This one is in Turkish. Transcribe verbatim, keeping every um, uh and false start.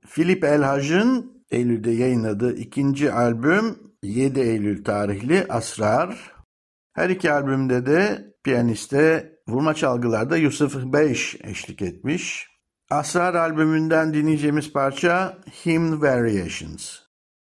Philip El-Hajj'ın Eylül'de yayınladığı ikinci albüm yedi Eylül tarihli Asrar. Her iki albümde de piyaniste vurma çalgılarda Yusuf Beyş eşlik etmiş. Asrar albümünden dinleyeceğimiz parça Hymn Variations.